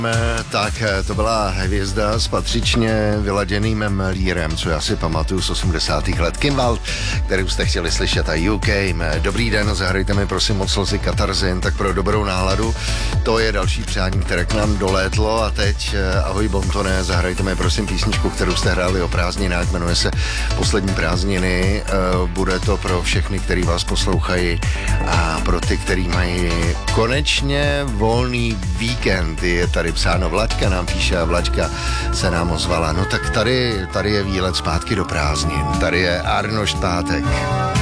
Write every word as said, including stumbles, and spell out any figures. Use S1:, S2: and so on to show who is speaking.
S1: Tak to byla hvězda s patřičně vyladěným melírem, co já si pamatuju z osmdesátých let. Kimball, který jste chtěli slyšet, a U K. Dobrý den, zahrajte mi prosím moc slzy Katarzin, tak pro dobrou náladu. To je další přání, které k nám dolétlo. A teď ahoj Bontone, zahrajte mi prosím písničku, kterou jste hráli o prázdninách, jmenuje se Poslední prázdniny. Bude to pro všechny, který vás poslouchají, a pro ty, který mají konečně volný víkend. Je tady psáno, Vlaďka nám píše a Vlaďka se nám ozvala. No tak tady, tady je výlet zpátky do prázdnin. Tady je Arnošt Pátek.